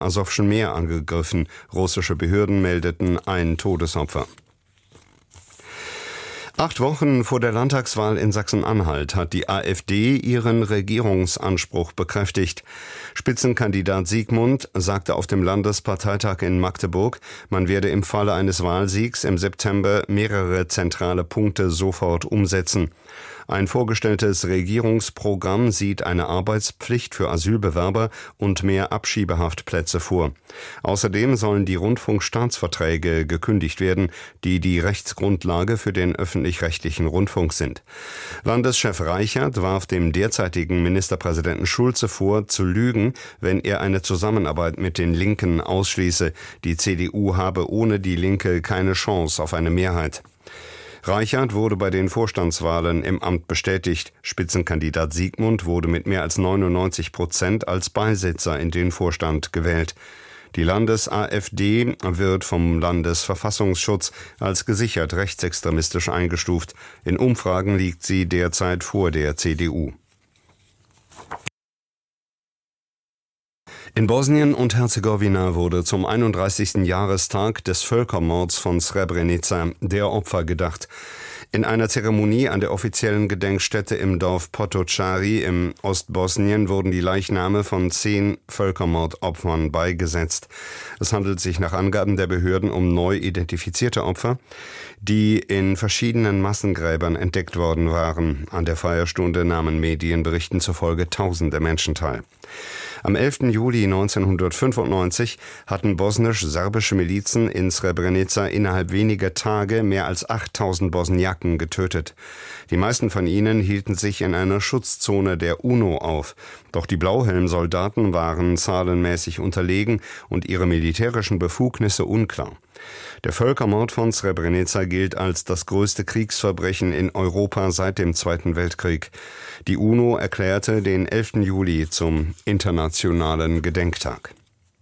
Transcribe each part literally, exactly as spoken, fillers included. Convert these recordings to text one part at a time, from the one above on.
Asowschen Meer angegriffen. Russische Behörden meldeten ein Todesopfer. Acht Wochen vor der Landtagswahl in Sachsen-Anhalt hat die AfD ihren Regierungsanspruch bekräftigt. Spitzenkandidat Siegmund sagte auf dem Landesparteitag in Magdeburg, man werde im Falle eines Wahlsiegs im September mehrere zentrale Punkte sofort umsetzen. Ein vorgestelltes Regierungsprogramm sieht eine Arbeitspflicht für Asylbewerber und mehr Abschiebehaftplätze vor. Außerdem sollen die Rundfunkstaatsverträge gekündigt werden, die die Rechtsgrundlage für den öffentlich-rechtlichen Rundfunk sind. Landeschef Reichert warf dem derzeitigen Ministerpräsidenten Schulze vor, zu lügen, wenn er eine Zusammenarbeit mit den Linken ausschließe. Die C D U habe ohne die Linke keine Chance auf eine Mehrheit. Reichert wurde bei den Vorstandswahlen im Amt bestätigt. Spitzenkandidat Siegmund wurde mit mehr als neunundneunzig Prozent als Beisitzer in den Vorstand gewählt. Die Landes-AfD wird vom Landesverfassungsschutz als gesichert rechtsextremistisch eingestuft. In Umfragen liegt sie derzeit vor der C D U. In Bosnien und Herzegowina wurde zum einunddreißigsten Jahrestag des Völkermords von Srebrenica der Opfer gedacht. In einer Zeremonie an der offiziellen Gedenkstätte im Dorf Potocari im Ostbosnien wurden die Leichname von zehn Völkermordopfern beigesetzt. Es handelt sich nach Angaben der Behörden um neu identifizierte Opfer, die in verschiedenen Massengräbern entdeckt worden waren. An der Feierstunde nahmen Medienberichten zufolge tausende Menschen teil. Am elften Juli neunzehnhundertfünfundneunzig hatten bosnisch-serbische Milizen in Srebrenica innerhalb weniger Tage mehr als achttausend Bosniaken getötet. Die meisten von ihnen hielten sich in einer Schutzzone der UNO auf. Doch die Blauhelmsoldaten waren zahlenmäßig unterlegen und ihre militärischen Befugnisse unklar. Der Völkermord von Srebrenica gilt als das größte Kriegsverbrechen in Europa seit dem Zweiten Weltkrieg. Die UNO erklärte den elften Juli zum internationalen Gedenktag.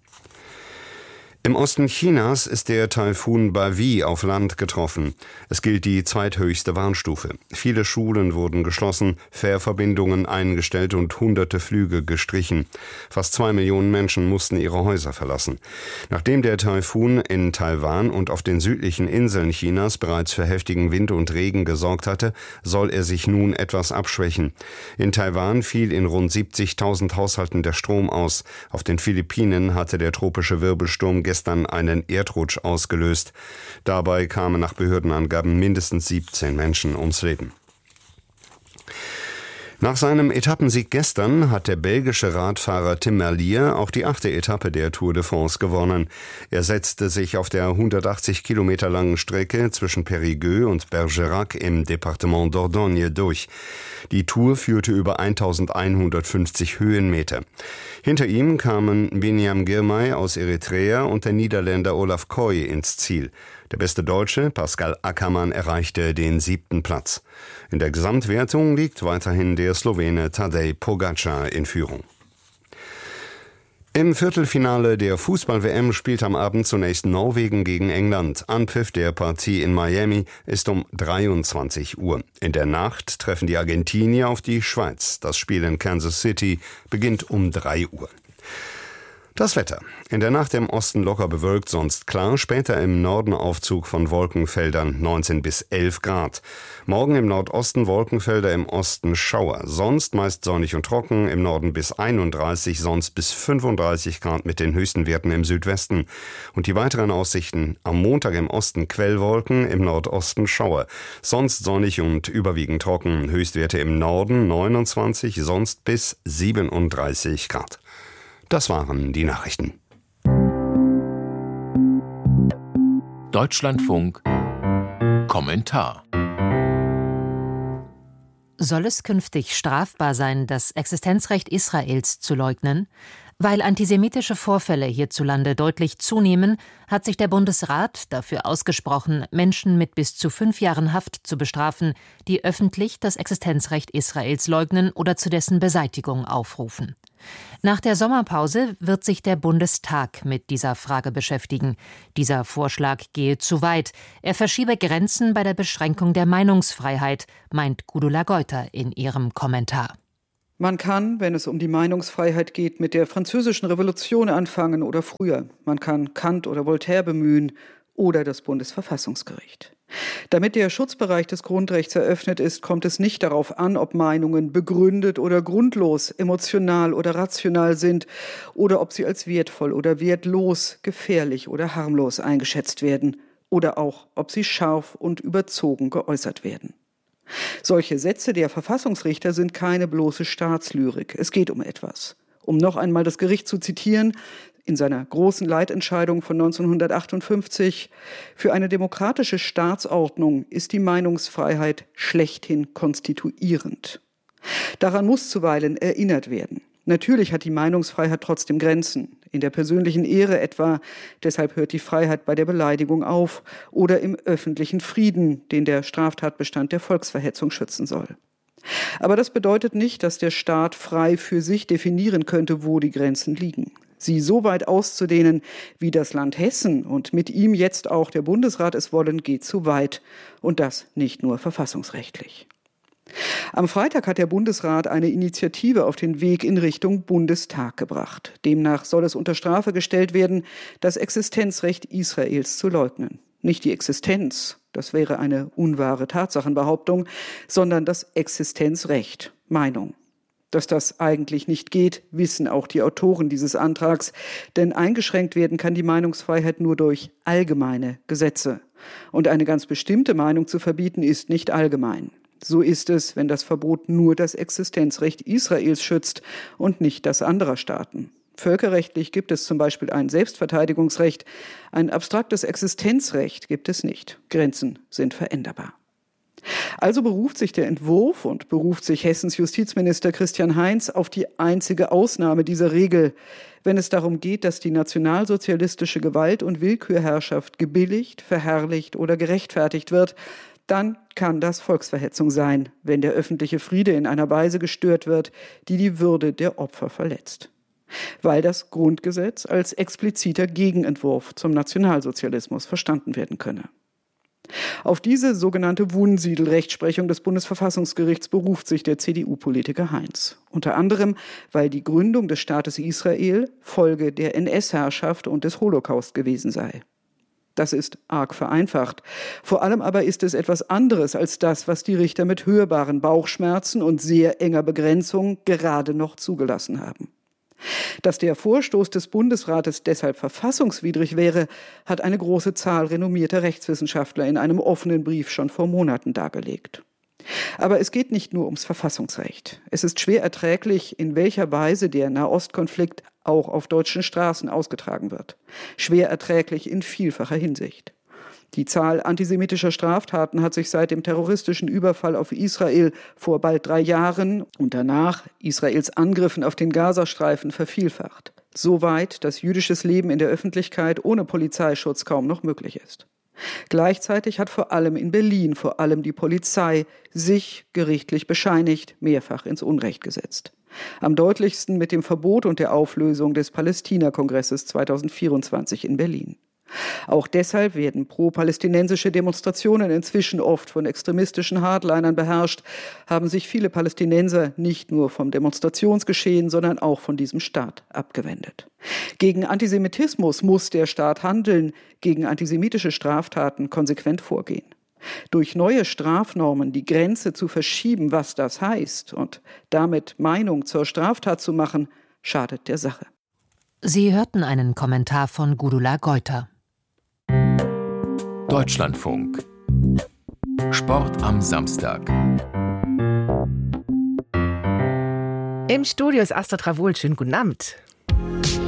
Im Osten Chinas ist der Taifun Bavi auf Land getroffen. Es gilt die zweithöchste Warnstufe. Viele Schulen wurden geschlossen, Fährverbindungen eingestellt und hunderte Flüge gestrichen. Fast zwei Millionen Menschen mussten ihre Häuser verlassen. Nachdem der Taifun in Taiwan und auf den südlichen Inseln Chinas bereits für heftigen Wind und Regen gesorgt hatte, soll er sich nun etwas abschwächen. In Taiwan fiel in rund siebzigtausend Haushalten der Strom aus. Auf den Philippinen hatte der tropische Wirbelsturm gestern einen Erdrutsch ausgelöst. Dabei kamen nach Behördenangaben mindestens siebzehn Menschen ums Leben. Nach seinem Etappensieg gestern hat der belgische Radfahrer Tim Merlier auch die achte Etappe der Tour de France gewonnen. Er setzte sich auf der hundertachtzig Kilometer langen Strecke zwischen Périgueux und Bergerac im Departement Dordogne durch. Die Tour führte über eintausendeinhundertfünfzig Höhenmeter. Hinter ihm kamen Binyam Girmay aus Eritrea und der Niederländer Olaf Koy ins Ziel. Der beste Deutsche, Pascal Ackermann, erreichte den siebten Platz. In der Gesamtwertung liegt weiterhin der Slowene Tadej Pogačar in Führung. Im Viertelfinale der Fußball-W M spielt am Abend zunächst Norwegen gegen England. Anpfiff der Partie in Miami ist um dreiundzwanzig Uhr. In der Nacht treffen die Argentinier auf die Schweiz. Das Spiel in Kansas City beginnt um drei Uhr. Das Wetter. In der Nacht im Osten locker bewölkt, sonst klar. Später im Norden Aufzug von Wolkenfeldern, neunzehn bis elf Grad. Morgen im Nordosten Wolkenfelder, im Osten Schauer. Sonst meist sonnig und trocken, im Norden bis einunddreißig, sonst bis fünfunddreißig Grad mit den höchsten Werten im Südwesten. Und die weiteren Aussichten: am Montag im Osten Quellwolken, im Nordosten Schauer. Sonst sonnig und überwiegend trocken. Höchstwerte im Norden neunundzwanzig, sonst bis siebenunddreißig Grad. Das waren die Nachrichten. Deutschlandfunk Kommentar. Soll es künftig strafbar sein, das Existenzrecht Israels zu leugnen? Weil antisemitische Vorfälle hierzulande deutlich zunehmen, hat sich der Bundesrat dafür ausgesprochen, Menschen mit bis zu fünf Jahren Haft zu bestrafen, die öffentlich das Existenzrecht Israels leugnen oder zu dessen Beseitigung aufrufen. Nach der Sommerpause wird sich der Bundestag mit dieser Frage beschäftigen. Dieser Vorschlag gehe zu weit. Er verschiebe Grenzen bei der Beschränkung der Meinungsfreiheit, meint Gudula Geuter in ihrem Kommentar. Man kann, wenn es um die Meinungsfreiheit geht, mit der Französischen Revolution anfangen oder früher. Man kann Kant oder Voltaire bemühen oder das Bundesverfassungsgericht. Damit der Schutzbereich des Grundrechts eröffnet ist, kommt es nicht darauf an, ob Meinungen begründet oder grundlos, emotional oder rational sind oder ob sie als wertvoll oder wertlos, gefährlich oder harmlos eingeschätzt werden oder auch, ob sie scharf und überzogen geäußert werden. Solche Sätze der Verfassungsrichter sind keine bloße Staatslyrik. Es geht um etwas. Um noch einmal das Gericht zu zitieren, in seiner großen Leitentscheidung von neunzehnhundertachtundfünfzig: Für eine demokratische Staatsordnung ist die Meinungsfreiheit schlechthin konstituierend. Daran muss zuweilen erinnert werden. Natürlich hat die Meinungsfreiheit trotzdem Grenzen. In der persönlichen Ehre etwa, deshalb hört die Freiheit bei der Beleidigung auf, oder im öffentlichen Frieden, den der Straftatbestand der Volksverhetzung schützen soll. Aber das bedeutet nicht, dass der Staat frei für sich definieren könnte, wo die Grenzen liegen. Sie so weit auszudehnen, wie das Land Hessen und mit ihm jetzt auch der Bundesrat es wollen, geht zu weit. Und das nicht nur verfassungsrechtlich. Am Freitag hat der Bundesrat eine Initiative auf den Weg in Richtung Bundestag gebracht. Demnach soll es unter Strafe gestellt werden, das Existenzrecht Israels zu leugnen. Nicht die Existenz, das wäre eine unwahre Tatsachenbehauptung, sondern das Existenzrecht, Meinung. Dass das eigentlich nicht geht, wissen auch die Autoren dieses Antrags, denn eingeschränkt werden kann die Meinungsfreiheit nur durch allgemeine Gesetze. Und eine ganz bestimmte Meinung zu verbieten ist nicht allgemein. So ist es, wenn das Verbot nur das Existenzrecht Israels schützt und nicht das anderer Staaten. Völkerrechtlich gibt es zum Beispiel ein Selbstverteidigungsrecht, ein abstraktes Existenzrecht gibt es nicht. Grenzen sind veränderbar. Also beruft sich der Entwurf und beruft sich Hessens Justizminister Christian Heinz auf die einzige Ausnahme dieser Regel, wenn es darum geht, dass die nationalsozialistische Gewalt- und Willkürherrschaft gebilligt, verherrlicht oder gerechtfertigt wird. Dann kann das Volksverhetzung sein, wenn der öffentliche Friede in einer Weise gestört wird, die die Würde der Opfer verletzt. Weil das Grundgesetz als expliziter Gegenentwurf zum Nationalsozialismus verstanden werden könne. Auf diese sogenannte Wunsiedel-Rechtsprechung des Bundesverfassungsgerichts beruft sich der C D U-Politiker Heinz. Unter anderem, weil die Gründung des Staates Israel Folge der N S-Herrschaft und des Holocaust gewesen sei. Das ist arg vereinfacht. Vor allem aber ist es etwas anderes als das, was die Richter mit hörbaren Bauchschmerzen und sehr enger Begrenzung gerade noch zugelassen haben. Dass der Vorstoß des Bundesrates deshalb verfassungswidrig wäre, hat eine große Zahl renommierter Rechtswissenschaftler in einem offenen Brief schon vor Monaten dargelegt. Aber es geht nicht nur ums Verfassungsrecht. Es ist schwer erträglich, in welcher Weise der Nahostkonflikt auch auf deutschen Straßen ausgetragen wird. Schwer erträglich in vielfacher Hinsicht. Die Zahl antisemitischer Straftaten hat sich seit dem terroristischen Überfall auf Israel vor bald drei Jahren und danach Israels Angriffen auf den Gazastreifen vervielfacht. So weit, dass jüdisches Leben in der Öffentlichkeit ohne Polizeischutz kaum noch möglich ist. Gleichzeitig hat vor allem in Berlin vor allem die Polizei sich gerichtlich bescheinigt, mehrfach ins Unrecht gesetzt. Am deutlichsten mit dem Verbot und der Auflösung des Palästina-Kongresses zweitausendvierundzwanzig in Berlin. Auch deshalb werden pro-palästinensische Demonstrationen inzwischen oft von extremistischen Hardlinern beherrscht, haben sich viele Palästinenser nicht nur vom Demonstrationsgeschehen, sondern auch von diesem Staat abgewendet. Gegen Antisemitismus muss der Staat handeln, gegen antisemitische Straftaten konsequent vorgehen. Durch neue Strafnormen die Grenze zu verschieben, was das heißt, und damit Meinung zur Straftat zu machen, schadet der Sache. Sie hörten einen Kommentar von Gudula Geuter. Deutschlandfunk. Sport am Samstag. Im Studio ist Astrid Travol. Schönen guten Abend.